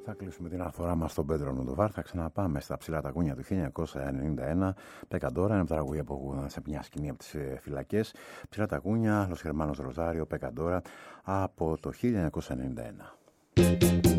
θα κλείσουμε την αναφορά μας στον Πέντρο Αλμοντοβάρ. Θα ξαναπάμε στα ψηλά τακούνια του 1991. Πεκαντόρα είναι τραγούδια που ακούγονταν σε μια σκηνή από τις φυλακές. Ψηλά τακούνια, Los Hermanos Rosario, Πεκαντόρα από το 1991.